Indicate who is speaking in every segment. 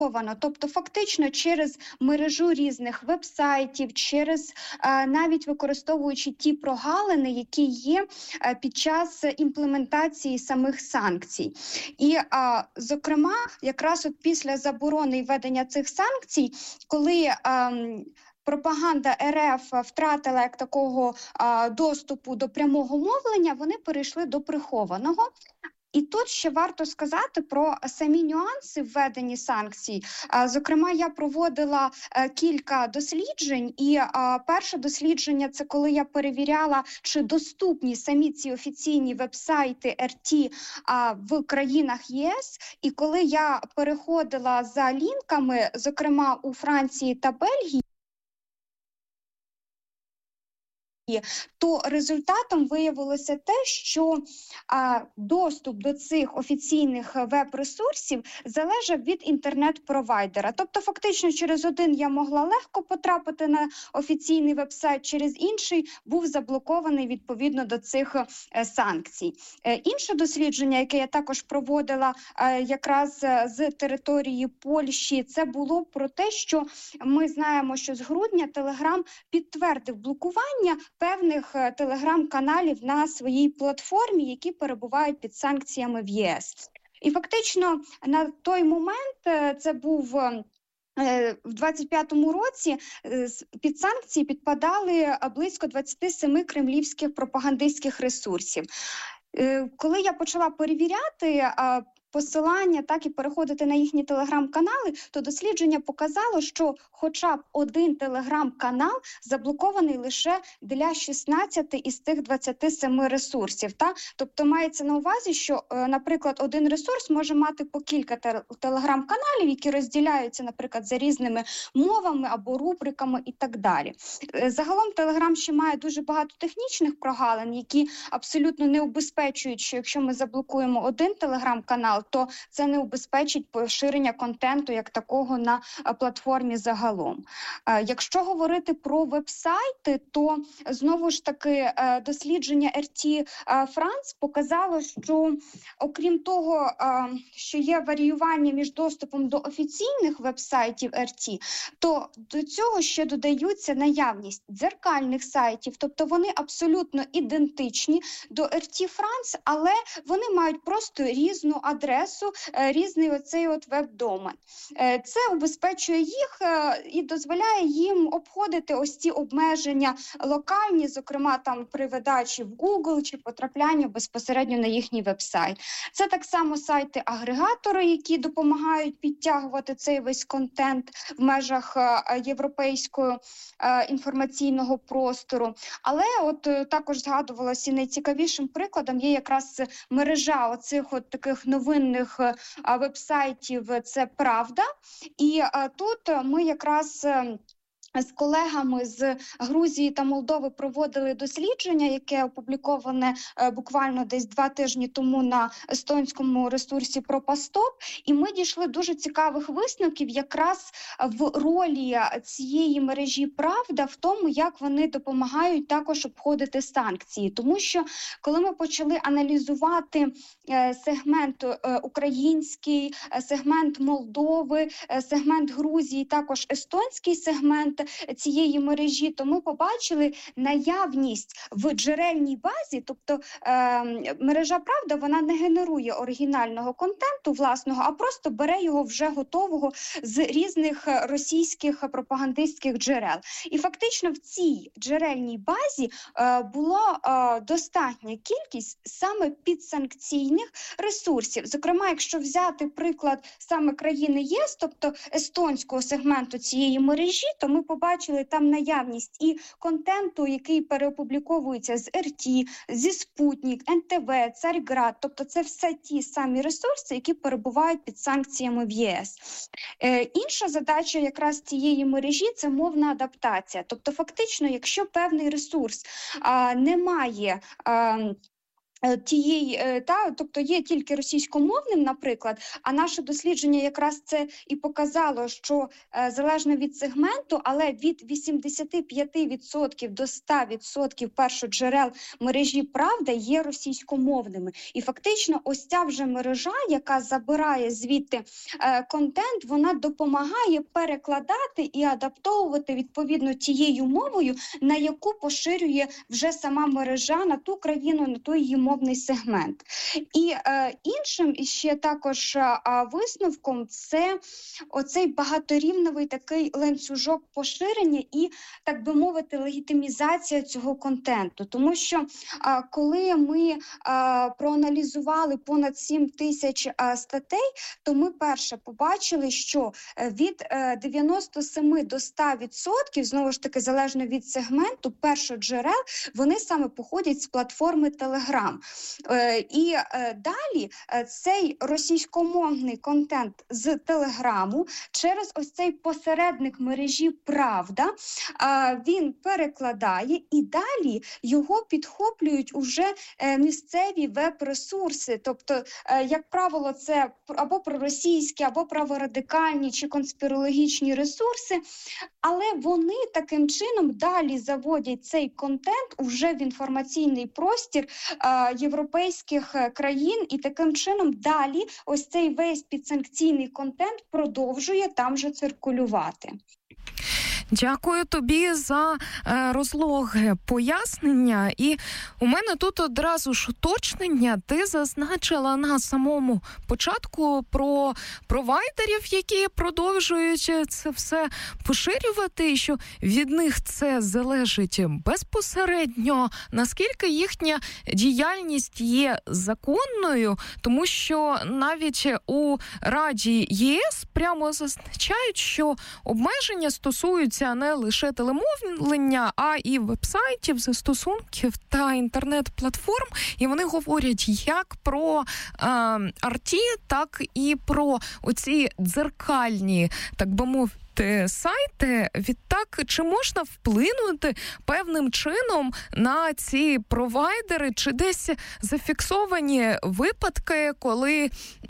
Speaker 1: Тобто фактично через мережу різних веб-сайтів, через навіть використовуючи ті прогалини, які є під час імплементації самих санкцій. І, зокрема, якраз от після заборони і введення цих санкцій, коли пропаганда РФ втратила як такого доступу до прямого мовлення, вони перейшли до прихованого. І тут ще варто сказати про самі нюанси введення санкцій. Зокрема, я проводила кілька досліджень, і перше дослідження – це коли я перевіряла, чи доступні самі ці офіційні веб-сайти РТ в країнах ЄС. І коли я переходила за лінками, зокрема у Франції та Бельгії, то результатом виявилося те, що доступ до цих офіційних веб-ресурсів залежав від інтернет-провайдера. Тобто фактично через один я могла легко потрапити на офіційний веб-сайт, через інший був заблокований відповідно до цих санкцій. Інше дослідження, яке я також проводила якраз з території Польщі, це було про те, що ми знаємо, що з грудня Телеграм підтвердив блокування певних телеграм-каналів на своїй платформі, які перебувають під санкціями в ЄС. І фактично на той момент, це був в 25-му році, під санкції підпадали близько 27 кремлівських пропагандистських ресурсів. Коли я почала перевіряти посилання, так і переходити на їхні телеграм-канали, то дослідження показало, що хоча б один телеграм-канал заблокований лише для 16 із тих 27 ресурсів. Так? Тобто мається на увазі, що, наприклад, один ресурс може мати по кілька телеграм-каналів, які розділяються, наприклад, за різними мовами або рубриками і так далі. Загалом Телеграм ще має дуже багато технічних прогалин, які абсолютно не убезпечують, що якщо ми заблокуємо один телеграм-канал, то це не убезпечить поширення контенту як такого на платформі загалом. Якщо говорити про веб-сайти, то знову ж таки дослідження RT France показало, що окрім того, що є варіювання між доступом до офіційних веб-сайтів RT, то до цього ще додаються наявність дзеркальних сайтів, тобто вони абсолютно ідентичні до RT France, але вони мають просто різну адресу, різний оцей веб-домен. Це убезпечує їх і дозволяє їм обходити ось ці обмеження локальні, зокрема там при видачі в Google чи потрапляння безпосередньо на їхній веб-сайт. Це так само сайти-агрегатори, які допомагають підтягувати цей весь контент в межах європейського інформаційного простору. Але от також згадувалося, і найцікавішим прикладом є якраз мережа оцих таких новинних веб-сайтів «Це правда». І тут ми якраз з колегами з Грузії та Молдови проводили дослідження, яке опубліковане буквально десь 2 тижні тому на естонському ресурсі Пропастоп, і ми дійшли дуже цікавих висновків якраз в ролі цієї мережі «Правда» в тому, як вони допомагають також обходити санкції. Тому що коли ми почали аналізувати сегмент український, сегмент Молдови, сегмент Грузії, також естонський сегмент цієї мережі, то ми побачили наявність в джерельній базі, тобто мережа «Правда», вона не генерує оригінального контенту власного, а просто бере його вже готового з різних російських пропагандистських джерел. І фактично в цій джерельній базі була достатня кількість саме підсанкційних ресурсів. Зокрема, якщо взяти приклад саме країни ЄС, тобто естонського сегменту цієї мережі, то ми побачили там наявність і контенту, який переопубліковується з РТ, зі Спутник, НТВ, Царьград, тобто це все ті самі ресурси, які перебувають під санкціями в ЄС. Інша задача якраз цієї мережі – це мовна адаптація. Тобто фактично, якщо певний ресурс не має тобто є тільки російськомовним, наприклад, а наше дослідження якраз це і показало, що залежно від сегменту, але від 85% до 100% першоджерел мережі «Правда» є російськомовними. І фактично ось ця вже мережа, яка забирає звідти контент, вона допомагає перекладати і адаптовувати відповідно тією мовою, на яку поширює вже сама мережа, на ту країну, на той її мовний сегмент. І іншим ще також висновком це оцей багаторівневий такий ланцюжок поширення і, так би мовити, легітимізація цього контенту. Тому що коли ми проаналізували понад 7 тисяч статей, то ми перше побачили, що від 97 до 100%, знову ж таки, залежно від сегменту, першоджерел, вони саме походять з платформи Telegram. І далі цей російськомовний контент з Телеграму через ось цей посередник мережі «Правда» він перекладає, і далі його підхоплюють уже місцеві веб-ресурси. Тобто, як правило, це або проросійські, або праворадикальні чи конспірологічні ресурси, але вони таким чином далі заводять цей контент уже в інформаційний простір європейських країн, і таким чином далі ось цей весь підсанкційний контент продовжує там же циркулювати.
Speaker 2: Дякую тобі за розлоге пояснення. І у мене тут одразу ж уточнення. Ти зазначила на самому початку про провайдерів, які продовжують це все поширювати, і що від них це залежить безпосередньо, наскільки їхня діяльність є законною, тому що навіть у Раді ЄС прямо зазначають, що обмеження стосуються не лише телемовлення, а і вебсайтів, застосунків та інтернет-платформ. І вони говорять як про RT, так і про оці дзеркальні, так би мовити, сайти. Відтак, чи можна вплинути певним чином на ці провайдери, чи десь зафіксовані випадки, коли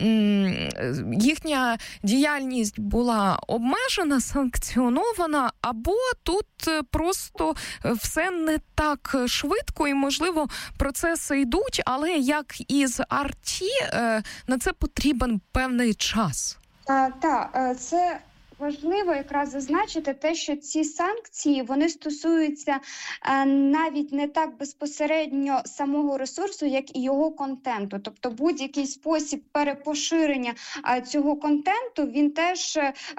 Speaker 2: їхня діяльність була обмежена, санкціонована, або тут просто все не так швидко і, можливо, процеси йдуть, але як із RT, на це потрібен певний час.
Speaker 1: Це важливо якраз зазначити те, що ці санкції, вони стосуються навіть не так безпосередньо самого ресурсу, як і його контенту. Тобто будь-який спосіб перепоширення цього контенту, він теж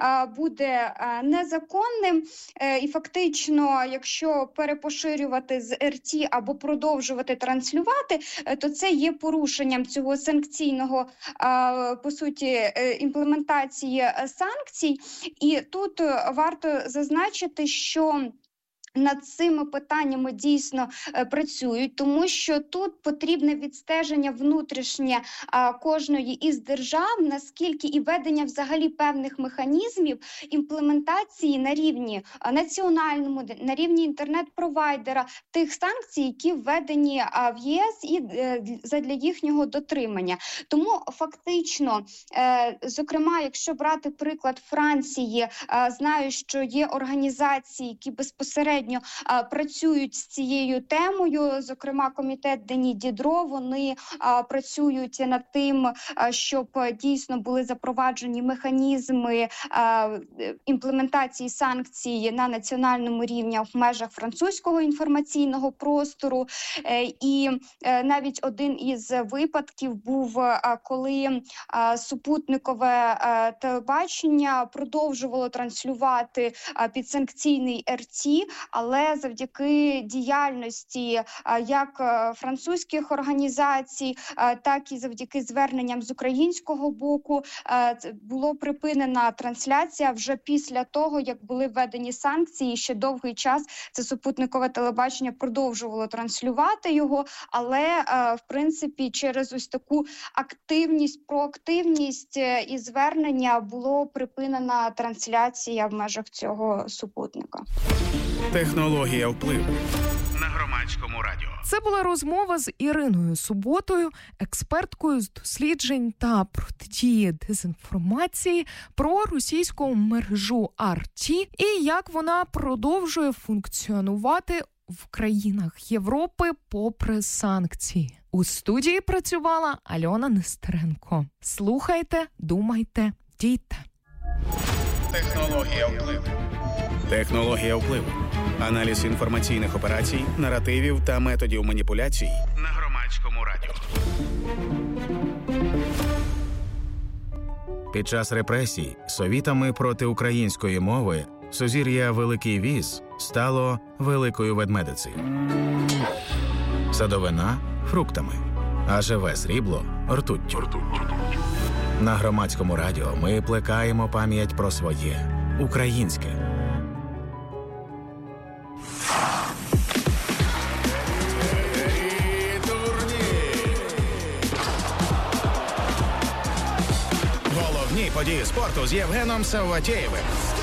Speaker 1: буде незаконним. І фактично, якщо перепоширювати з РТ або продовжувати транслювати, то це є порушенням цього санкційного, по суті, імплементації санкцій. І тут варто зазначити, що над цими питаннями дійсно працюють, тому що тут потрібне відстеження внутрішнє кожної із держав, наскільки і ведення взагалі певних механізмів імплементації на рівні національному, на рівні інтернет-провайдера тих санкцій, які введені в ЄС і задля їхнього дотримання. Тому фактично, зокрема, якщо брати приклад Франції, знаю, що є організації, які безпосередньо працюють з цією темою, зокрема комітет Дені Дідро, вони працюють над тим, щоб дійсно були запроваджені механізми імплементації санкцій на національному рівні в межах французького інформаційного простору. І навіть один із випадків був, коли супутникове телебачення продовжувало транслювати підсанкційний РТ, але завдяки діяльності як французьких організацій, так і завдяки зверненням з українського боку було припинена трансляція вже після того, як були введені санкції. Ще довгий час це супутникове телебачення продовжувало транслювати його, але в принципі через ось таку активність, проактивність і звернення було припинена трансляція в межах цього супутника.
Speaker 3: Технологія впливу. на Громадському радіо.
Speaker 2: Це була розмова з Іриною Суботою, експерткою з досліджень та протидії дезінформації про російську мережу RT і як вона продовжує функціонувати в країнах Європи попри санкції. У студії працювала Альона Нестеренко. Слухайте, думайте, дійте.
Speaker 3: Технологія впливу. Технологія впливу. Аналіз інформаційних операцій, наративів та методів маніпуляцій на Громадському радіо. Під час репресій совітами проти української мови сузір'я Великий Віз стало Великою Ведмедицею. Садовина – фруктами, а живе срібло – ртуттю. На Громадському радіо ми плекаємо пам'ять про своє – українське. Головні події спорту з Євгеном Савватєєвим.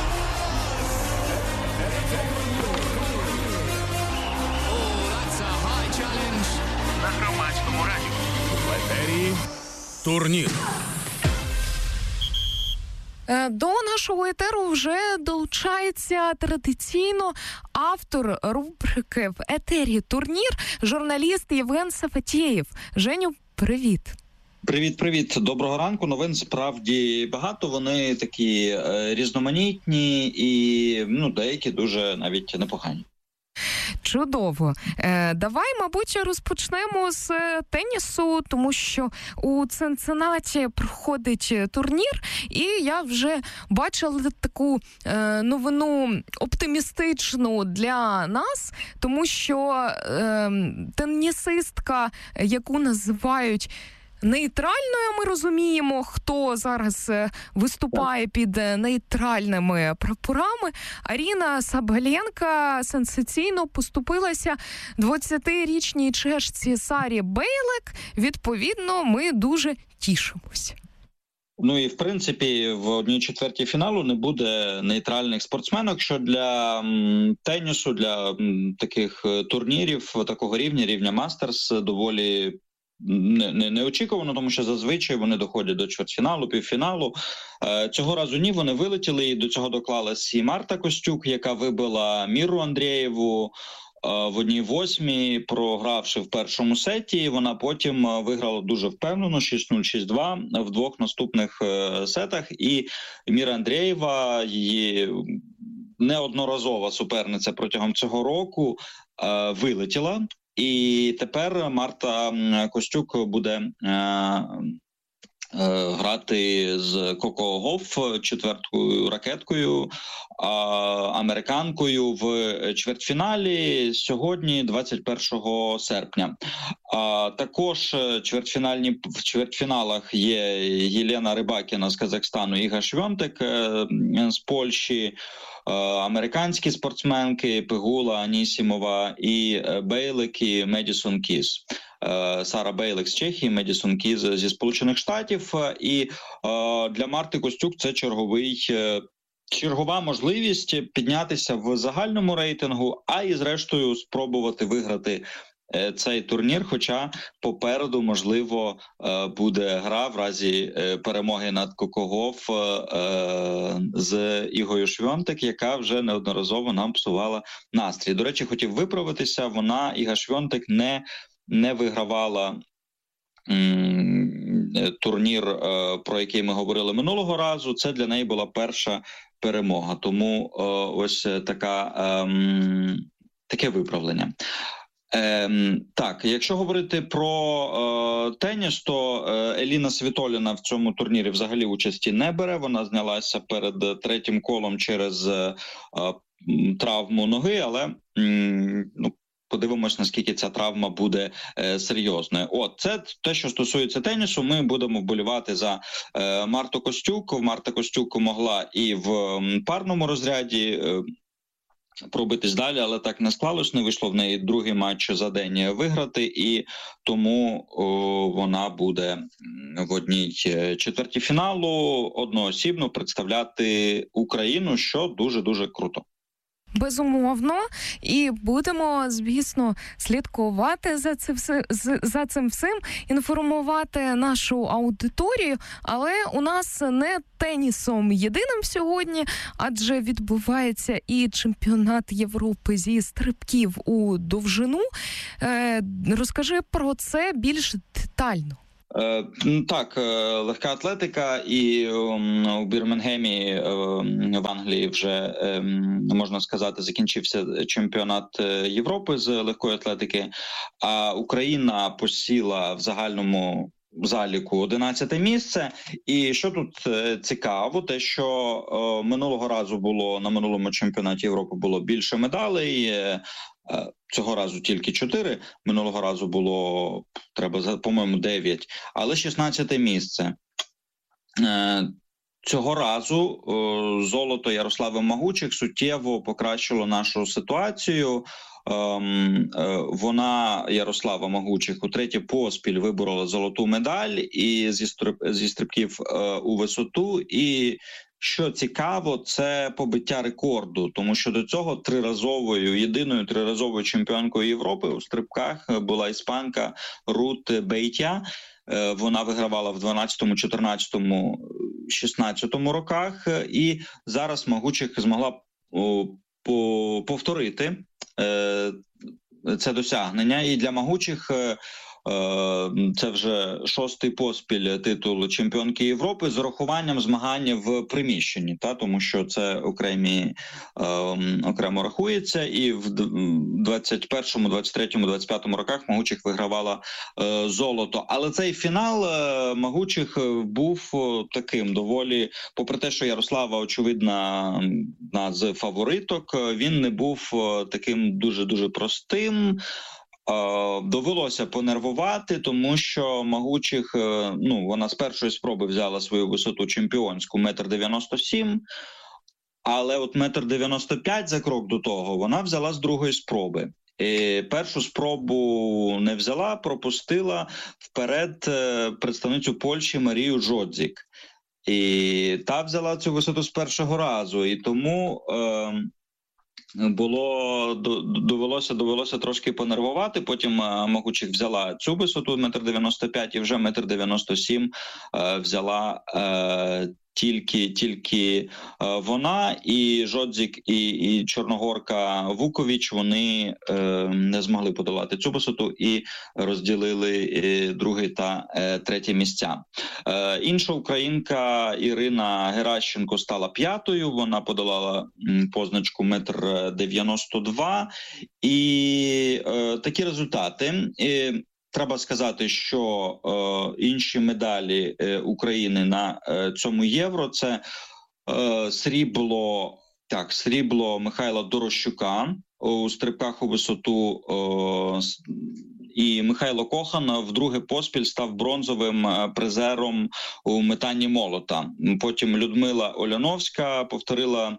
Speaker 3: На Громадському радіо. В етері турнір.
Speaker 2: До нашого етеру вже долучається традиційно автор рубрики «В етері турнір», журналіст Євген Савватєєв. Женю, привіт.
Speaker 4: Привіт. Доброго ранку. Новин справді багато. Вони такі різноманітні і деякі дуже навіть непогані.
Speaker 2: Чудово. Давай, мабуть, розпочнемо з тенісу, тому що у Цинциннаті проходить турнір, і я вже бачила таку новину оптимістичну для нас, тому що тенісистка, яку називають нейтральною, ми розуміємо, хто зараз виступає під нейтральними прапорами. Аріна Сабаленка сенсаційно поступилася 20-річній чешці Сарі Бейлек. Відповідно, ми дуже тішимося.
Speaker 4: І, в принципі, в 1/4 фіналу не буде нейтральних спортсменок, що для тенісу, для таких турнірів такого рівня Мастерс, доволі неочікувано, тому що зазвичай вони доходять до чвертьфіналу, півфіналу. Цього разу ні, вони вилетіли, і до цього доклалась і Марта Костюк, яка вибила Міру Андрієву в 1/8, програвши в першому сеті. Вона потім виграла дуже впевнено 6-0, 6-2 в двох наступних сетах. І Міра Андрієва, її неодноразова суперниця протягом цього року, вилетіла. І тепер Марта Костюк буде грати з Коко Гофф, четвертою ракеткою, американкою в чвертьфіналі сьогодні, 21 серпня. Також в чвертьфіналах є Єлена Рибакіна з Казахстану, Іга Швьонтек з Польщі, американські спортсменки Пегула, Анісімова і Бейлек і Медісон Кіз. Сара Бейлек з Чехії, Медісон Кіз зі Сполучених Штатів. І для Марти Костюк це чергова можливість піднятися в загальному рейтингу, а і зрештою спробувати виграти цей турнір, хоча попереду, можливо, буде гра в разі перемоги над Коко Гофф з Ігою Швьонтек, яка вже неодноразово нам псувала настрій. До речі, хотів виправитися, Іга Швьонтек не вигравала турнір, про який ми говорили минулого разу. Це для неї була перша перемога. Тому ось таке виправлення. Так, якщо говорити про теніс, то Еліна Світоліна в цьому турнірі взагалі участі не бере. Вона знялася перед третім колом через травму ноги, але подивимось, наскільки ця травма буде серйозною. Це те, що стосується тенісу. Ми будемо вболівати за Марту Костюк. Марта Костюк могла і в парному розряді пробитись далі, але так не склалось, не вийшло в неї другий матч за день виграти, і тому вона буде в 1/4 фіналу одноосібно представляти Україну, що дуже-дуже круто.
Speaker 2: безумовно, і будемо, звісно, слідкувати за цим всім, інформувати нашу аудиторію, але у нас не тенісом єдиним сьогодні, адже відбувається і чемпіонат Європи зі стрибків у довжину. Розкажи про це більш детально.
Speaker 4: Так, легка атлетика, і у Бірмінгемі в Англії вже, можна сказати, закінчився чемпіонат Європи з легкої атлетики, а Україна посіла в загальному заліку 11 місце. І що тут цікаво, те, що минулого разу було, на минулому чемпіонаті Європи було більше медалей, цього разу тільки 4, минулого разу було, по-моєму, 9, але 16 місце. Цього разу золото Ярослави Магучих суттєво покращило нашу ситуацію. Вона, Ярослава Магучих, утретє поспіль виборола золоту медаль і зі стрибків у висоту. І що цікаво, це побиття рекорду, тому що до цього єдиною триразовою чемпіонкою Європи у стрибках була іспанка Рут Бейтя. Вона вигравала в 12-му, 14-му, 16-му роках, і зараз Магучих змогла повторити це досягнення. І для Магучих це вже 6-й поспіль титул чемпіонки Європи з урахуванням змагання в приміщенні, тому що це окремо рахується, і в 21-му, 23-му, 25-му роках Магучих вигравала золото. Але цей фінал Магучих був таким доволі, попри те, що Ярослава, очевидно, одна з фавориток, він не був таким дуже-дуже простим. Довелося понервувати, тому що Магучих, вона з першої спроби взяла свою висоту чемпіонську 1,97 м, але от 1,95 м за крок до того вона взяла з другої спроби. І першу спробу не взяла, пропустила вперед представницю Польщі Марію Джодзік. І та взяла цю висоту з першого разу, і тому довелося трошки понервувати. Потім Магучих взяла цю висоту 1,95 м і вже 1,97 м взяла тільки вона, і Жодзік і Чорногорка Вукович, вони не змогли подолати цю висоту і розділили друге та третє місця. Інша українка Ірина Геращенко стала 5-ю, вона подолала позначку 1,92 м. І такі результати. Треба сказати, що інші медалі України на цьому Євро – це срібло Михайла Дорощука у стрибках у висоту, і Михайло Кохан вдруге поспіль став бронзовим призером у метанні молота. Потім Людмила Оляновська повторила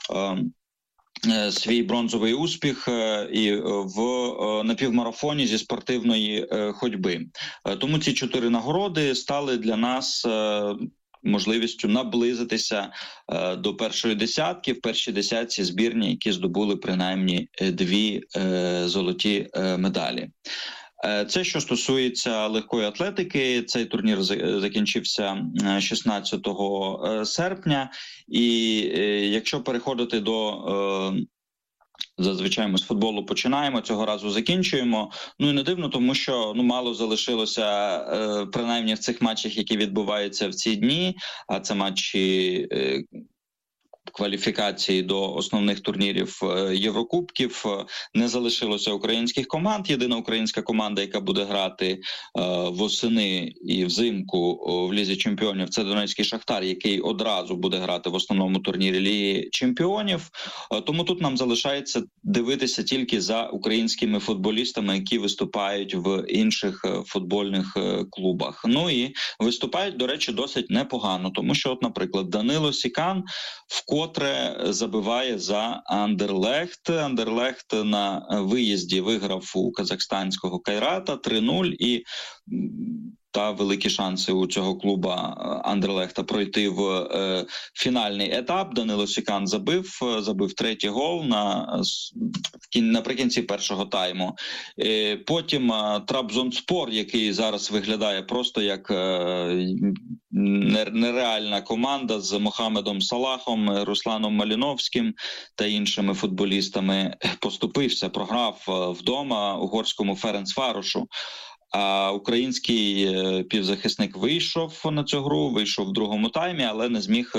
Speaker 4: свій бронзовий успіх і в напівмарафоні зі спортивної ходьби. Тому ці 4 нагороди стали для нас можливістю наблизитися до першої десятки. В першій десятці збірні, які здобули принаймні 2 золоті медалі. Це що стосується легкої атлетики. Цей турнір закінчився 16 серпня. І якщо переходити до... Зазвичай ми з футболу починаємо, цього разу закінчуємо. І не дивно, тому що мало залишилося, принаймні в цих матчах, які відбуваються в ці дні, а це матчі кваліфікації до основних турнірів Єврокубків, не залишилося українських команд. Єдина українська команда, яка буде грати восени і взимку в Лізі чемпіонів, це Донецький Шахтар, який одразу буде грати в основному турнірі Ліги чемпіонів. Тому тут нам залишається дивитися тільки за українськими футболістами, які виступають в інших футбольних клубах. І виступають, до речі, досить непогано, тому що, наприклад, Данило Сікан вкотре забиває за Андерлехт. Андерлехт на виїзді виграв у казахстанського Кайрата 3-0, і та великі шанси у цього клуба Андерлехта пройти в фінальний етап. Данило Сікан забив 3-й гол наприкінці першого тайму. Потім Трабзонспор, який зараз виглядає просто як нереальна команда з Мохамедом Салахом, Русланом Маліновським та іншими футболістами, поступився, програв вдома угорському Ференцварошу. А український півзахисник вийшов на цю гру, вийшов в другому таймі, але не зміг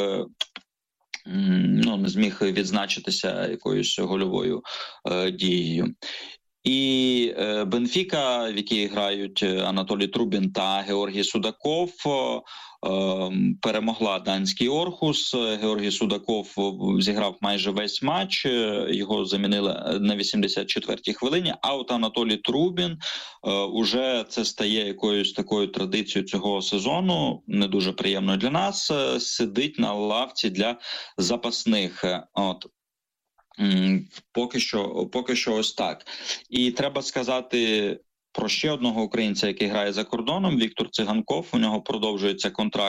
Speaker 4: відзначитися якоюсь гольовою дією. І Бенфіка, в якій грають Анатолій Трубін та Георгій Судаков, перемогла данський Орхус. Георгій Судаков зіграв майже весь матч, його замінили на 84-й хвилині, а от Анатолій Трубін уже це стає якоюсь такою традицією цього сезону, не дуже приємною для нас, сидить на лавці для запасних. Поки що ось так. І треба сказати про ще одного українця, який грає за кордоном, Віктор Циганков. У нього продовжується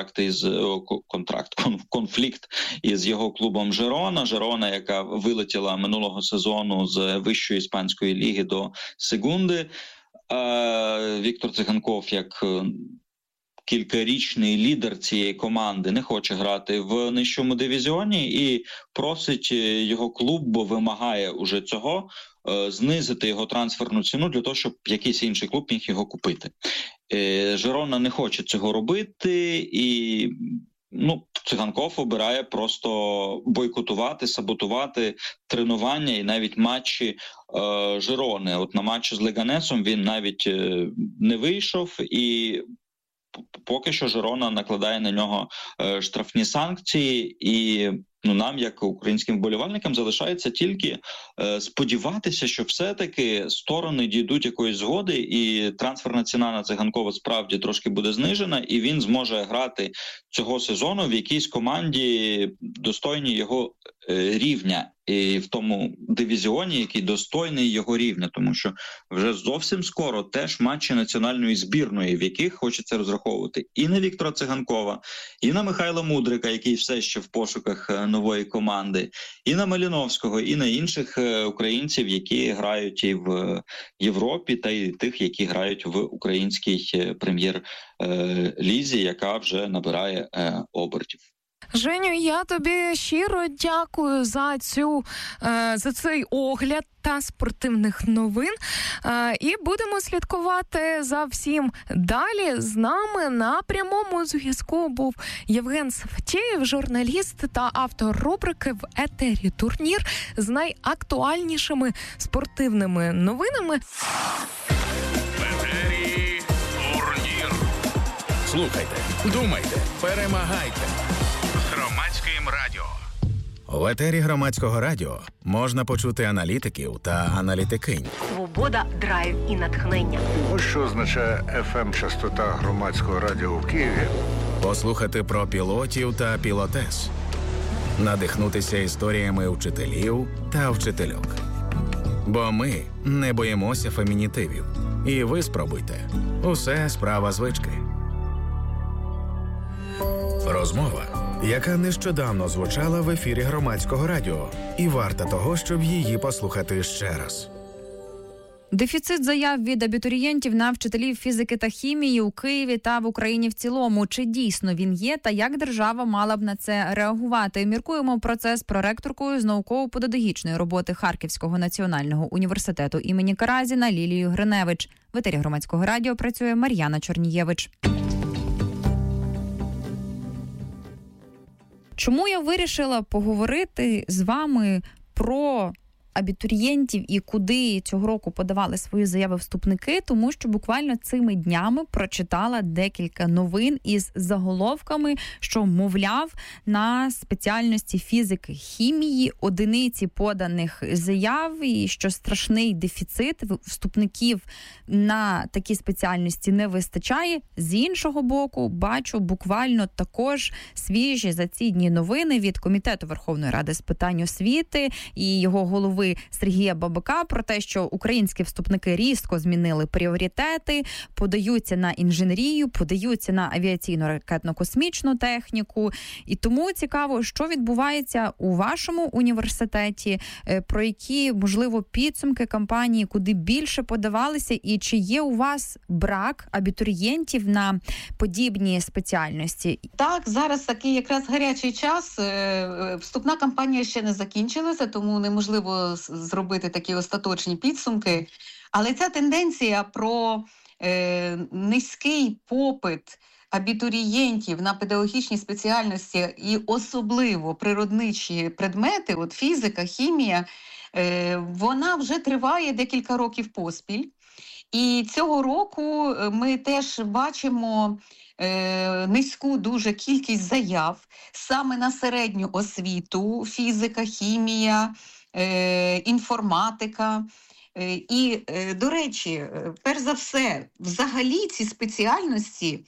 Speaker 4: конфлікт із його клубом Жерона, яка вилетіла минулого сезону з вищої іспанської ліги до Сегунди. Віктор Циганков, як кількарічний лідер цієї команди, не хоче грати в нижчому дивізіоні і просить його клуб, бо вимагає уже цього, знизити його трансферну ціну для того, щоб якийсь інший клуб міг його купити. Жерона не хоче цього робити, і Циганков обирає просто бойкотувати, саботувати тренування і навіть матчі Жерони. От на матчі з Леганесом він навіть не вийшов, і поки що Жерона накладає на нього штрафні санкції, і нам, як українським вболівальникам, залишається тільки сподіватися, що все-таки сторони дійдуть якоїсь згоди, і трансферна ціна на Циганкова справді трошки буде знижена, і він зможе грати цього сезону в якійсь команді достойній його рівня, і в тому дивізіоні, який достойний його рівня, тому що вже зовсім скоро теж матчі національної збірної, в яких хочеться розраховувати і на Віктора Циганкова, і на Михайла Мудрика, який все ще в пошуках нової команди, і на Маліновського, і на інших українців, які грають і в Європі, та й тих, які грають в українській прем'єр-лізі, яка вже набирає обертів.
Speaker 2: Женю, я тобі щиро дякую за цей огляд та спортивних новин. І будемо слідкувати за всім далі. З нами на прямому зв'язку був Євген Савтєєв, журналіст та автор рубрики «В етері турнір» з найактуальнішими спортивними новинами.
Speaker 5: В етері турнір.
Speaker 3: Слухайте, думайте, перемагайте.
Speaker 5: Громадським радіо.
Speaker 3: В етері Громадського радіо можна почути аналітиків та аналітикинь.
Speaker 6: Свобода, драйв і натхнення.
Speaker 7: Ось що означає FM-частота Громадського радіо в Києві.
Speaker 3: Послухати про пілотів та пілотес. Надихнутися історіями вчителів та вчительок. Бо ми не боїмося фемінітивів. І ви спробуйте. Усе справа звички. Розмова, яка нещодавно звучала в ефірі Громадського радіо, і варта того, щоб її послухати ще раз.
Speaker 8: Дефіцит заяв від абітурієнтів на вчителів фізики та хімії у Києві та в Україні в цілому. Чи дійсно він є та як держава мала б на це реагувати? Міркуємо про це з проректоркою з науково-педагогічної роботи Харківського національного університету імені Каразіна Лілією Гриневич. В етері Громадського радіо працює Мар'яна Чорнієвич. Чому я вирішила поговорити з вами про абітурієнтів і куди цього року подавали свої заяви вступники? Тому що буквально цими днями прочитала декілька новин із заголовками, що, мовляв, на спеціальності фізики, хімії одиниці поданих заяв і що страшний дефіцит вступників на такі спеціальності не вистачає. З іншого боку, бачу буквально також свіжі за ці дні новини від Комітету Верховної Ради з питань освіти і його голови голови Сергія Бабика про те, що українські вступники різко змінили пріоритети, подаються на інженерію, подаються на авіаційну ракетно-космічну техніку. І тому цікаво, що відбувається у вашому університеті, про які, можливо, підсумки кампанії, куди більше подавалися, і чи є у вас брак абітурієнтів на подібні спеціальності?
Speaker 9: Так, зараз такий якраз гарячий час. Вступна кампанія ще не закінчилася, тому неможливо зробити такі остаточні підсумки. Але ця тенденція про низький попит абітурієнтів на педагогічні спеціальності і особливо природничі предмети, от фізика, хімія, вона вже триває декілька років поспіль. І цього року ми теж бачимо низьку дуже кількість заяв саме на середню освіту: фізика, хімія, інформатика. І, до речі, перш за все, взагалі ці спеціальності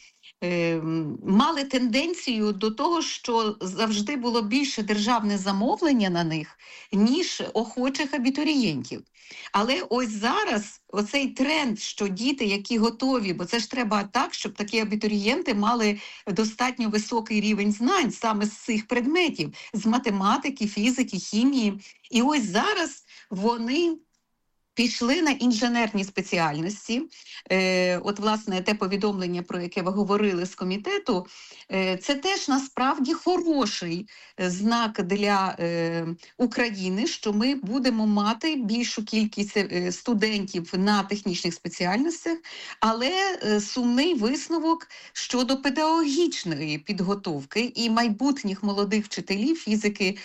Speaker 9: мали тенденцію до того, що завжди було більше державне замовлення на них, ніж охочих абітурієнтів. Але ось зараз оцей тренд, що діти, які готові, бо це ж треба так, щоб такі абітурієнти мали достатньо високий рівень знань саме з цих предметів, з математики, фізики, хімії. І ось зараз вони пішли на інженерні спеціальності. От, власне, те повідомлення, про яке ви говорили з комітету, це теж насправді хороший знак для України, що ми будемо мати більшу кількість студентів на технічних спеціальностях, але сумний висновок щодо педагогічної підготовки і майбутніх молодих вчителів фізики,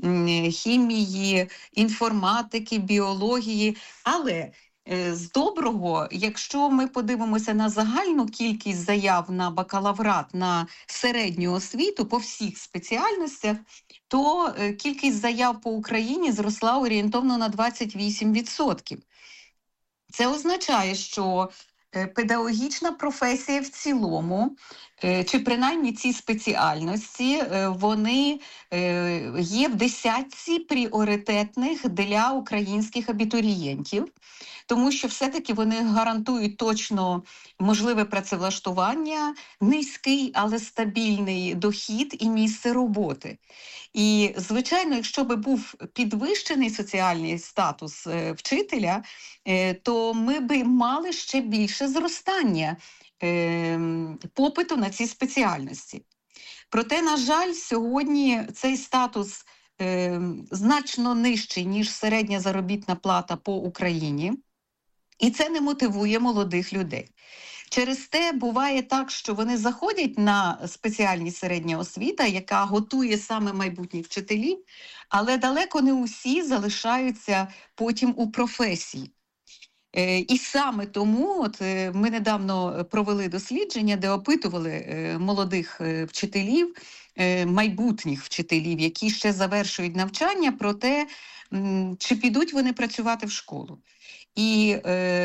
Speaker 9: хімії, інформатики, біології. Але з доброго, якщо ми подивимося на загальну кількість заяв на бакалаврат, на середню освіту по всіх спеціальностях, то кількість заяв по Україні зросла орієнтовно на 28%. Це означає, що педагогічна професія в цілому, чи принаймні ці спеціальності, вони є в десятці пріоритетних для українських абітурієнтів, тому що все-таки вони гарантують точно можливе працевлаштування, низький, але стабільний дохід і місце роботи. І, звичайно, якщо би був підвищений соціальний статус вчителя, то ми би мали ще більше зростання попиту на ці спеціальності. Проте, на жаль, сьогодні цей статус значно нижчий, ніж середня заробітна плата по Україні, і це не мотивує молодих людей. Через те буває так, що вони заходять на спеціальність середня освіта, яка готує саме майбутніх вчителів, але далеко не усі залишаються потім у професії. І саме тому от ми недавно провели дослідження, де опитували молодих вчителів, майбутніх вчителів, які ще завершують навчання, про те, чи підуть вони працювати в школу. І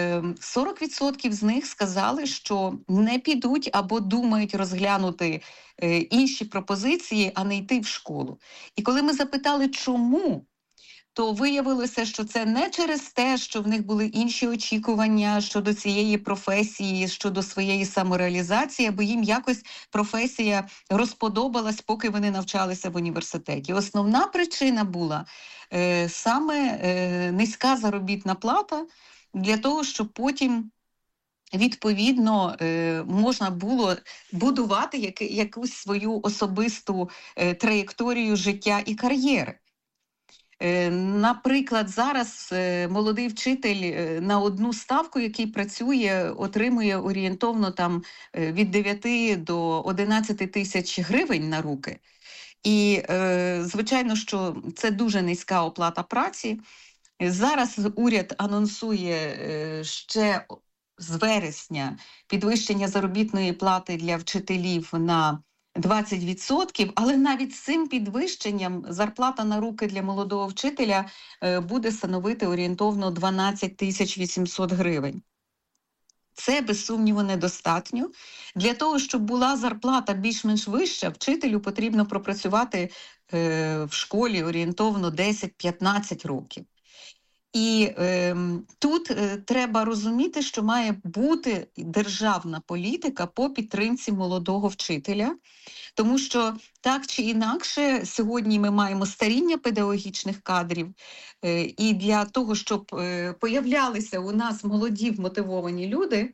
Speaker 9: 40% з них сказали, що не підуть або думають розглянути інші пропозиції, а не йти в школу. І коли ми запитали, чому, то виявилося, що це не через те, що в них були інші очікування щодо цієї професії, щодо своєї самореалізації, або їм якось професія розподобалась, поки вони навчалися в університеті. Основна причина була саме низька заробітна плата для того, щоб потім відповідно можна було будувати якусь свою особисту траєкторію життя і кар'єри. Наприклад, зараз молодий вчитель на одну ставку, який працює, отримує орієнтовно там від 9 до 11 тисяч гривень на руки. І, звичайно, що це дуже низька оплата праці. Зараз уряд анонсує ще з вересня підвищення заробітної плати для вчителів на 20%, але навіть з цим підвищенням зарплата на руки для молодого вчителя буде становити орієнтовно 12 800 гривень. Це, без сумніву, недостатньо. Для того, щоб була зарплата більш-менш вища, вчителю потрібно пропрацювати в школі орієнтовно 10-15 років. І тут треба розуміти, що має бути державна політика по підтримці молодого вчителя, тому що так чи інакше сьогодні ми маємо старіння педагогічних кадрів, і для того, щоб появлялися у нас молоді вмотивовані люди,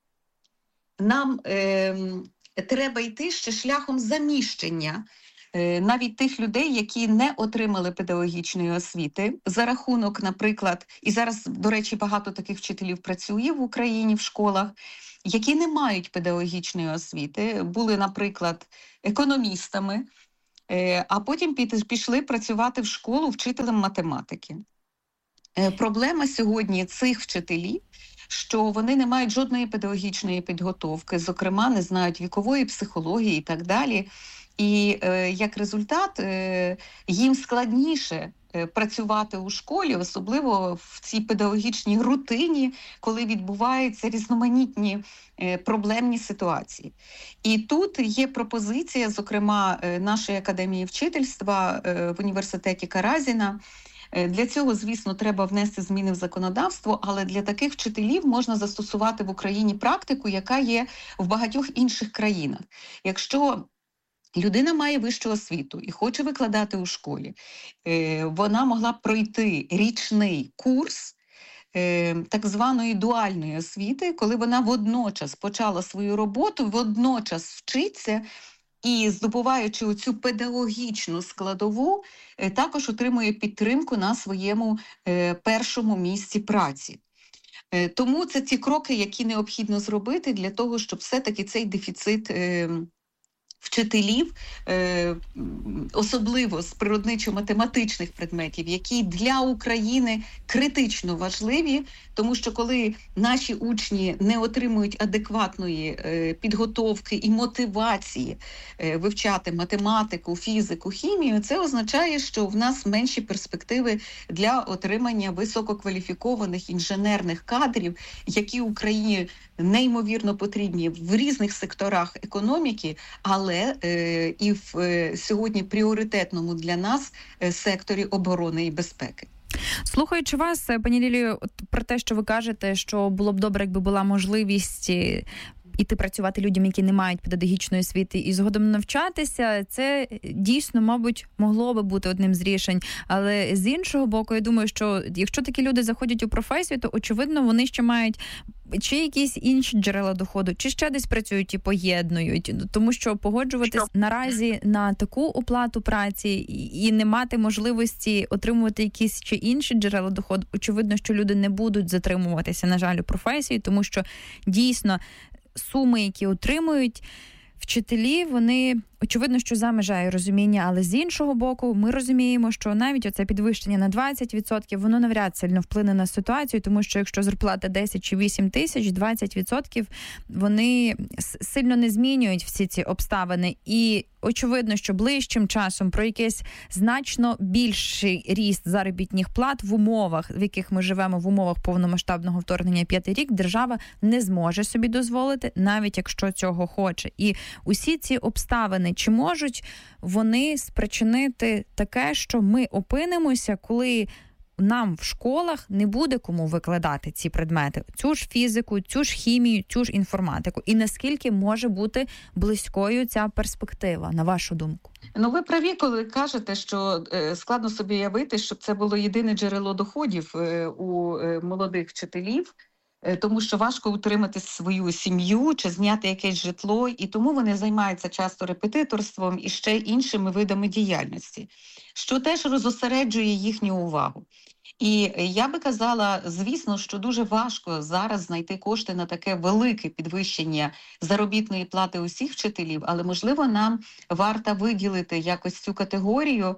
Speaker 9: нам треба йти ще шляхом заміщення навіть тих людей, які не отримали педагогічної освіти, за рахунок, наприклад, і зараз, до речі, багато таких вчителів працює в Україні в школах, які не мають педагогічної освіти, були, наприклад, економістами, а потім пішли працювати в школу вчителем математики. Проблема сьогодні цих вчителів, що вони не мають жодної педагогічної підготовки, зокрема, не знають вікової психології і так далі. І як результат їм складніше працювати у школі, особливо в цій педагогічній рутині, коли відбуваються різноманітні проблемні ситуації. І тут є пропозиція, зокрема, нашої академії вчительства в університеті Каразіна. Для цього, звісно, треба внести зміни в законодавство, але для таких вчителів можна застосувати в Україні практику, яка є в багатьох інших країнах. Якщо людина має вищу освіту і хоче викладати у школі, вона могла б пройти річний курс так званої дуальної освіти, коли вона водночас почала свою роботу, водночас вчиться і, здобуваючи оцю педагогічну складову, також отримує підтримку на своєму першому місці праці. Тому це ті кроки, які необхідно зробити для того, щоб все-таки цей дефіцит вчителів, особливо з природничо-математичних предметів, які для України критично важливі, тому що коли наші учні не отримують адекватної підготовки і мотивації вивчати математику, фізику, хімію, це означає, що в нас менші перспективи для отримання висококваліфікованих інженерних кадрів, які Україні неймовірно потрібні в різних секторах економіки, але і в сьогодні пріоритетному для нас секторі оборони і безпеки.
Speaker 8: Слухаючи вас, пані Лілію, про те, що ви кажете, що було б добре, якби була можливість іти працювати людям, які не мають педагогічної освіти, і згодом навчатися, це дійсно, мабуть, могло би бути одним з рішень. Але з іншого боку, я думаю, що якщо такі люди заходять у професію, то, очевидно, вони ще мають чи якісь інші джерела доходу, чи ще десь працюють і поєднують. Тому що погоджуватись наразі на таку оплату праці і не мати можливості отримувати якісь чи інші джерела доходу, очевидно, що люди не будуть затримуватися, на жаль, у професії, тому що дійсно суми, які отримують вчителі, вони, очевидно, що за межею розуміння, але з іншого боку, ми розуміємо, що навіть оце підвищення на 20%, воно навряд сильно вплине на ситуацію, тому що якщо зарплата 10 чи 8 тисяч, 20% вони сильно не змінюють всі ці обставини. І очевидно, що ближчим часом про якийсь значно більший ріст заробітних плат в умовах, в яких ми живемо, в умовах повномасштабного вторгнення 5-й рік, держава не зможе собі дозволити, навіть якщо цього хоче. І усі ці обставини, чи можуть вони спричинити таке, що ми опинимося, коли нам в школах не буде кому викладати ці предмети, цю ж фізику, цю ж хімію, цю ж інформатику. І наскільки може бути близькою ця перспектива, на вашу думку?
Speaker 9: Ну, ви праві, коли кажете, що складно собі уявити, щоб це було єдине джерело доходів у молодих вчителів, тому що важко утримати свою сім'ю чи зняти якесь житло, і тому вони займаються часто репетиторством і ще іншими видами діяльності, що теж розосереджує їхню увагу. І я би казала, звісно, що дуже важко зараз знайти кошти на таке велике підвищення заробітної плати усіх вчителів, але, можливо, нам варто виділити якось цю категорію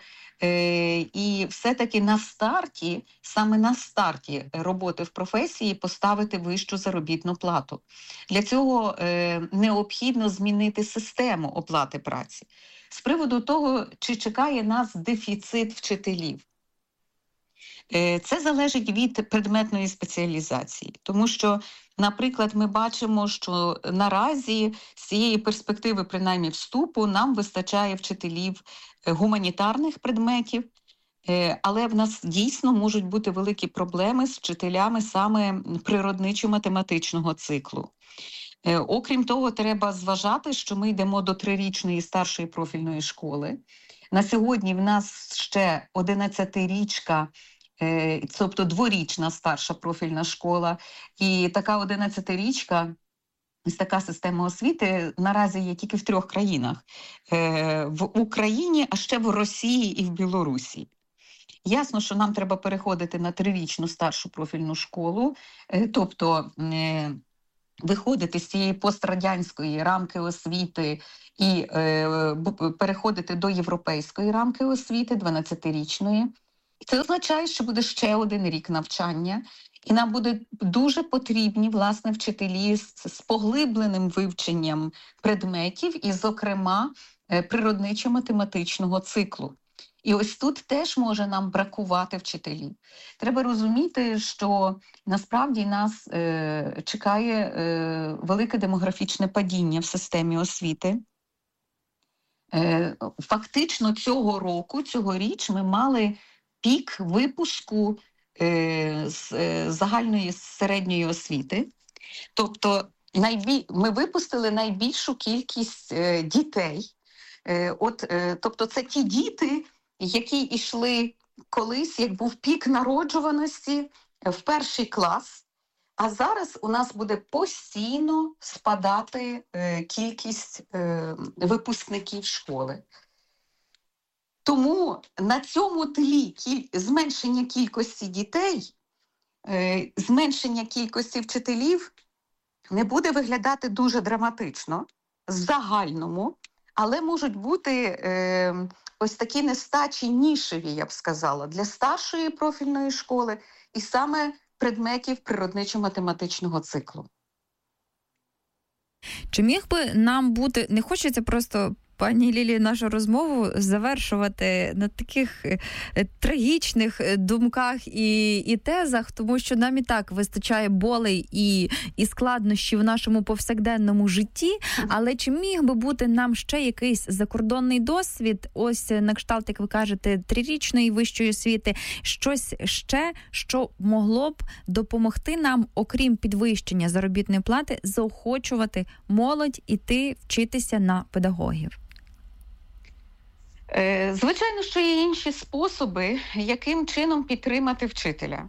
Speaker 9: і все-таки на старті, саме на старті роботи в професії поставити вищу заробітну плату. Для цього необхідно змінити систему оплати праці. З приводу того, чи чекає нас дефіцит вчителів. Це залежить від предметної спеціалізації, тому що, наприклад, ми бачимо, що наразі з цієї перспективи, принаймні вступу, нам вистачає вчителів гуманітарних предметів, Але в нас дійсно можуть бути великі проблеми з вчителями саме природничо-математичного циклу. Окрім того, треба зважати, що ми йдемо до 3-річної старшої профільної школи. На сьогодні в нас ще 11-річка, тобто 2-річна старша профільна школа. І така 11-річка, ось така система освіти наразі є тільки в 3 країнах. В Україні, а ще в Росії і в Білорусі. Ясно, що нам треба переходити на 3-річну старшу профільну школу, тобто виходити з цієї пострадянської рамки освіти і переходити до європейської рамки освіти, 12-річної. Це означає, що буде ще 1 рік навчання, і нам буде дуже потрібні, власне, вчителі з поглибленим вивченням предметів і, зокрема, природничо-математичного циклу. І ось тут теж може нам бракувати вчителів. Треба розуміти, що насправді нас чекає велике демографічне падіння в системі освіти. Фактично цьогоріч ми мали пік випуску з загальної середньої освіти. Тобто ми випустили найбільшу кількість дітей. Тобто це ті діти, які йшли колись, як був пік народжуваності, в 1 клас, а зараз у нас буде постійно спадати кількість випускників школи. Тому на цьому тлі зменшення кількості дітей, зменшення кількості вчителів не буде виглядати дуже драматично, в загальному, але можуть бути ось такі нестачі нішеві, я б сказала, для старшої профільної школи і саме предметів природничо-математичного циклу.
Speaker 8: Чи міг би нам бути, не хочеться просто, пані Лілі, нашу розмову завершувати на таких трагічних думках і тезах, тому що нам і так вистачає болей і складнощів в нашому повсякденному житті, але чи міг би бути нам ще якийсь закордонний досвід, ось на кшталт, як ви кажете, 3-річної вищої освіти, щось ще, що могло б допомогти нам, окрім підвищення заробітної плати, заохочувати молодь іти вчитися на педагогів?
Speaker 9: Звичайно, що є інші способи, яким чином підтримати вчителя.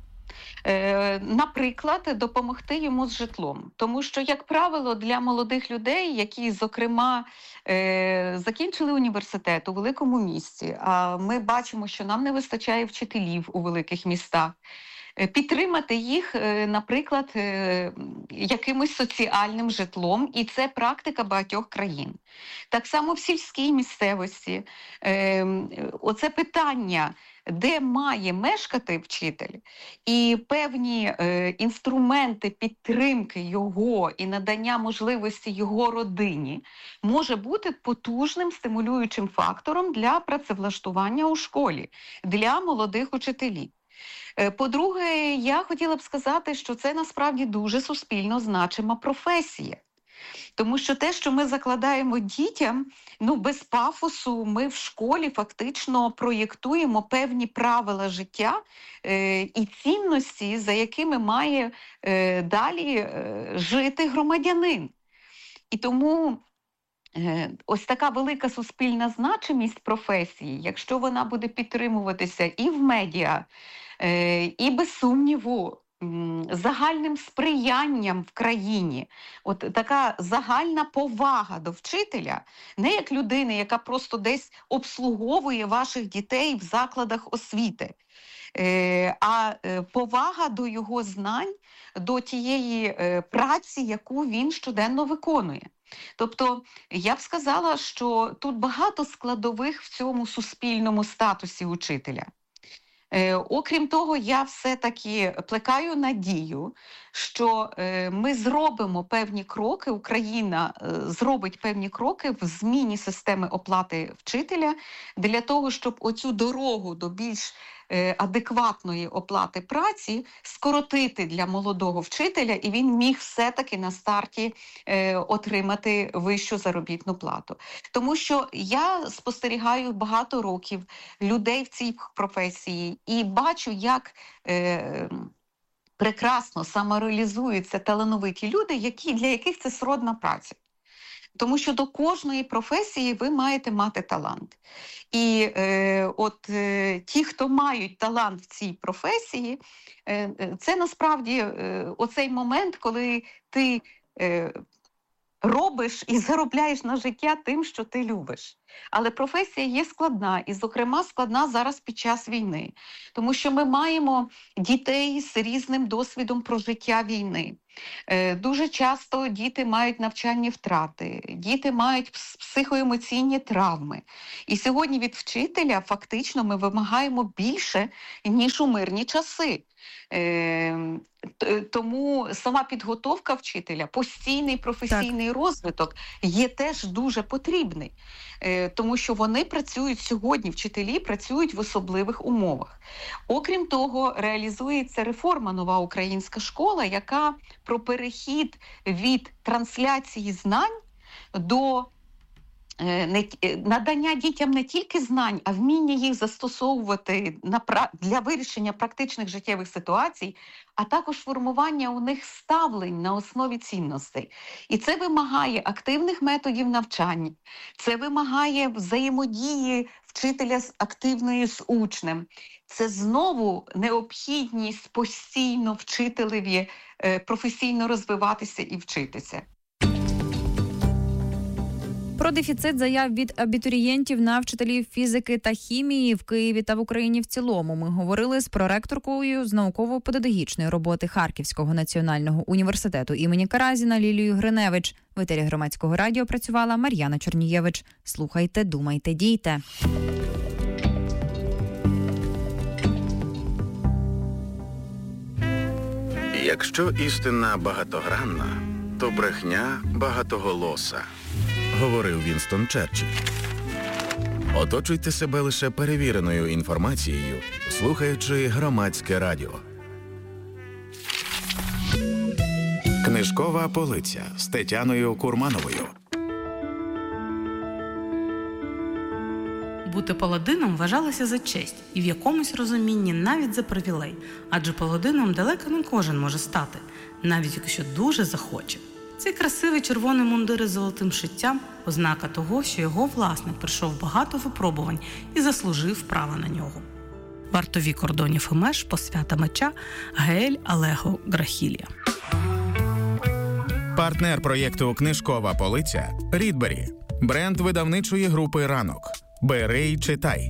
Speaker 9: Наприклад, допомогти йому з житлом. Тому що, як правило, для молодих людей, які, зокрема, закінчили університет у великому місті, а ми бачимо, що нам не вистачає вчителів у великих містах, підтримати їх, наприклад, якимось соціальним житлом, і це практика багатьох країн. Так само в сільській місцевості. Оце питання, де має мешкати вчитель, і певні інструменти підтримки його і надання можливості його родині може бути потужним стимулюючим фактором для працевлаштування у школі, для молодих учителів. По-друге, я хотіла б сказати, що це насправді дуже суспільно значима професія. Тому що те, що ми закладаємо дітям, без пафосу, ми в школі фактично проєктуємо певні правила життя і цінності, за якими має далі жити громадянин. І тому ось така велика суспільна значимість професії, якщо вона буде підтримуватися і в медіа, і, без сумніву, загальним сприянням в країні, от така загальна повага до вчителя, не як людини, яка просто десь обслуговує ваших дітей в закладах освіти, а повага до його знань, до тієї праці, яку він щоденно виконує. Тобто, я б сказала, що тут багато складових в цьому суспільному статусі учителя. Окрім того, я все-таки плекаю надію, що ми зробимо певні кроки, Україна зробить певні кроки в зміні системи оплати вчителя для того, щоб оцю дорогу до більш адекватної оплати праці скоротити для молодого вчителя, і він міг все-таки на старті отримати вищу заробітну плату. Тому що я спостерігаю багато років людей в цій професії і бачу, як прекрасно самореалізуються талановиті люди, для яких це сродна праця. Тому що до кожної професії ви маєте мати талант. І ті, хто мають талант в цій професії, це насправді оцей момент, коли ти робиш і заробляєш на життя тим, що ти любиш. Але професія є складна, і, зокрема, складна зараз під час війни. Тому що ми маємо дітей з різним досвідом прожиття війни. Дуже часто діти мають навчальні втрати, діти мають психоемоційні травми. І сьогодні від вчителя фактично ми вимагаємо більше, ніж у мирні часи. Тому сама підготовка вчителя, постійний професійний розвиток є теж дуже потрібний. Тому що вони працюють сьогодні, вчителі працюють в особливих умовах. Окрім того, реалізується реформа «Нова українська школа», яка про перехід від трансляції знань до надання дітям не тільки знань, а вміння їх застосовувати для вирішення практичних життєвих ситуацій, а також формування у них ставлень на основі цінностей. І це вимагає активних методів навчання, це вимагає взаємодії вчителя активної з учнем. Це знову необхідність постійно вчителеві професійно розвиватися і вчитися.
Speaker 8: Про дефіцит заяв від абітурієнтів на вчителів фізики та хімії в Києві та в Україні в цілому ми говорили з проректоркою з науково-педагогічної роботи Харківського національного університету імені Каразіна Лілією Гриневич. В етері Громадського радіо працювала Мар'яна Чернієвич. Слухайте, думайте, дійте.
Speaker 3: Якщо істина багатогранна, то брехня багатоголоса, говорив Вінстон Черчилль. Оточуйте себе лише перевіреною інформацією, слухаючи Громадське радіо. Книжкова полиця з Тетяною Курмановою.
Speaker 10: Бути паладином вважалося за честь і в якомусь розумінні навіть за привілей, адже паладином далеко не кожен може стати, навіть якщо дуже захоче. Цей красивий червоний мундир із золотим шиттям – ознака того, що його власник пройшов багато випробувань і заслужив право на нього. Вартові кордонів і меж посвята меча Гаель Алего Грахілія.
Speaker 3: Партнер проєкту «Книжкова полиця» – Рідбері, бренд видавничої групи «Ранок». Бери й читай.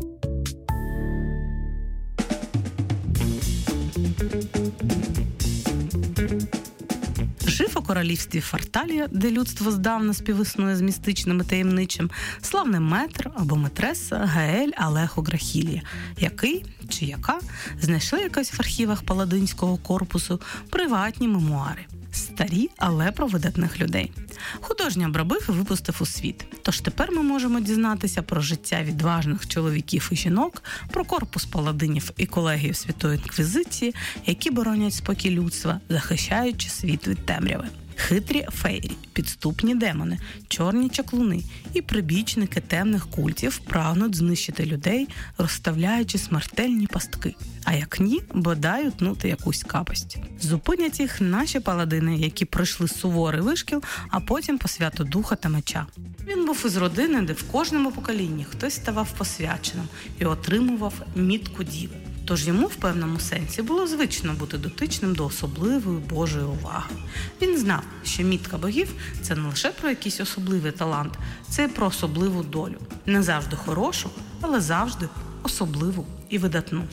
Speaker 10: Жив у королівстві Фарталія, де людство здавна співіснує з містичним і таємничим, славний метр або метреса Гаель Алего Грахілія, який чи яка знайшли якось в архівах паладинського корпусу приватні мемуари. Старі, але про видатних людей. Художній обробив і випустив у світ. Тож тепер ми можемо дізнатися про життя відважних чоловіків і жінок, про корпус паладинів і колегію Святої Інквізиції, які боронять спокій людства, захищаючи світ від темряви. Хитрі фейрі, підступні демони, чорні чаклуни і прибічники темних культів прагнуть знищити людей, розставляючи смертельні пастки. А як ні, бодай утнути якусь капость. Зупинять їх наші паладини, які пройшли суворий вишкіл, а потім посвяту духа та меча. Він був із родини, де в кожному поколінні хтось ставав посвяченим і отримував мітку діви. Тож йому в певному сенсі було звично бути дотичним до особливої Божої уваги. Він знав, що мітка богів – це не лише про якийсь особливий талант, це про особливу долю. Не завжди хорошу, але завжди особливу і видатну.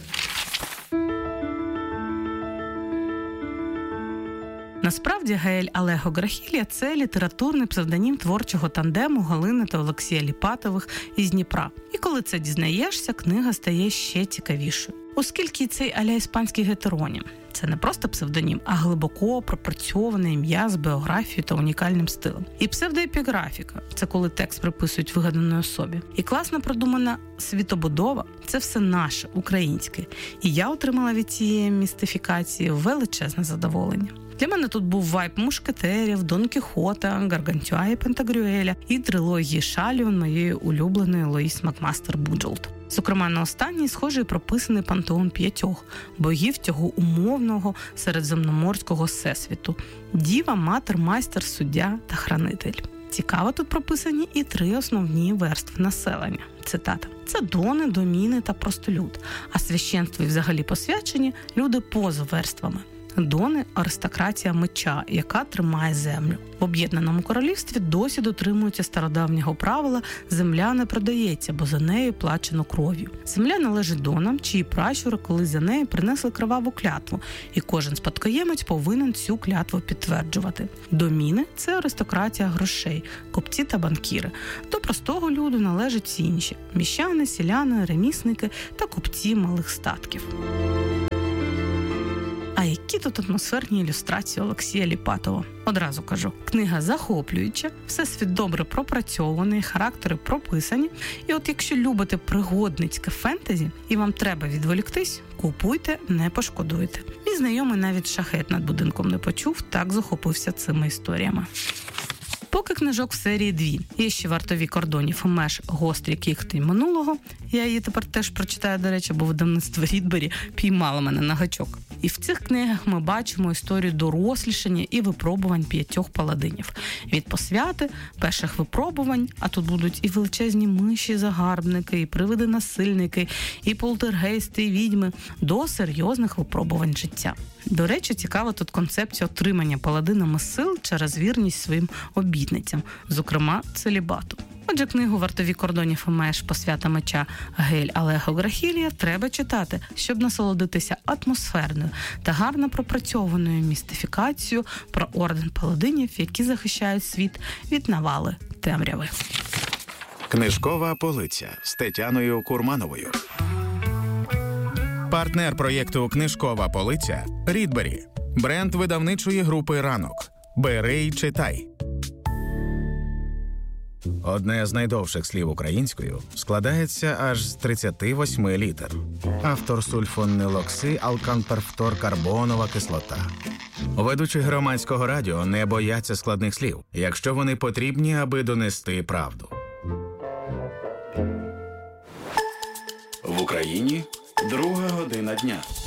Speaker 10: Насправді, Гаель Алего Грахілія – це літературний псевдонім творчого тандему Галини та Олексія Ліпатових із Дніпра. І коли це дізнаєшся, книга стає ще цікавішою. оскільки цей а-ля іспанський гетеронім – це не просто псевдонім, а глибоко пропрацьоване ім'я з біографією та унікальним стилем. І псевдоепіграфіка – це коли текст приписують вигаданої особі. І класно продумана світобудова – це все наше, українське. І я отримала від цієї містифікації величезне задоволення. Для мене тут був вайб мушкетерів, Дон Кіхота, Гаргантюа і Пантагрюеля і трилогії Шаліон моєї улюбленої Лоїс Макмастер Буджолд. Зокрема, на останній схожий прописаний пантеон 5 богів цього умовного середземноморського всесвіту – Діва, Матер, Майстер, Суддя та Хранитель. Цікаво тут прописані і 3 основні верстви населення. Цитата. Це дони, доміни та простолюд, а священство і взагалі посвячені – люди поза верствами. Дони – аристократія меча, яка тримає землю. В Об'єднаному королівстві досі дотримуються стародавнього правила «земля не продається, бо за нею плачено кров'ю». Земля належить донам, чиї пращури колись за нею принесли криваву клятву, і кожен спадкоємець повинен цю клятву підтверджувати. Доміни – це аристократія грошей, купці та банкіри. До простого люду належать всі інші – міщани, селяни, ремісники та купці малих статків. А які тут атмосферні ілюстрації Олексія Ліпатова. Одразу кажу, книга захоплююча, всесвіт добре пропрацьований, характери прописані. І от якщо любите пригодницьке фентезі і вам треба відволіктись, купуйте, не пошкодуйте. Мій знайомий навіть шахет над будинком не почув, так захопився цими історіями. Поки книжок в серії 2. Є ще «Вартові кордонів» і «Меж. Гострі кіхті минулого». Я її тепер теж прочитаю, до речі, бо видавництво Рідбері піймало мене на гачок. І в цих книгах ми бачимо історію дорослішання і випробувань 5 паладинів. Від посвяти, перших випробувань, а тут будуть і величезні миші-загарбники, і привиди-насильники, і полтергейсти, і відьми, до серйозних випробувань життя. До речі, цікава тут концепція отримання паладинами сил через вірність своїм обітницям, зокрема, целібату. Отже, книгу «Вартові кордонів» і «Меж. Посвята меча» Геель Алехо Грахілія треба читати, щоб насолодитися атмосферною та гарно пропрацьованою містифікацією про орден паладинів, які захищають світ від навали темряви.
Speaker 3: Книжкова полиця з Тетяною Курмановою. Партнер проєкту «Книжкова полиця» – Рідбері. Бренд видавничої групи «Ранок». Бери й читай. Одне з найдовших слів українською складається аж з 38 літер. Автор сульфонилокси, алканперфтор, карбонова кислота. Ведучі громадського радіо не бояться складних слів, якщо вони потрібні, аби донести правду. В Україні 2 година дня.